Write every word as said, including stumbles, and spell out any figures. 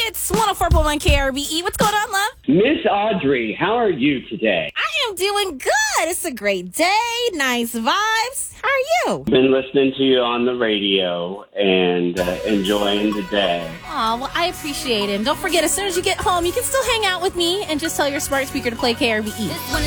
It's one oh four point one K R B E. What's going on, love? Miss Audrey, how are you today? I am doing good. It's a great day. Nice vibes. How are you? Been listening to you on the radio and uh, enjoying the day. Aw, well, I appreciate it. And don't forget, as soon as you get home, you can still hang out with me and just tell your smart speaker to play K R B E.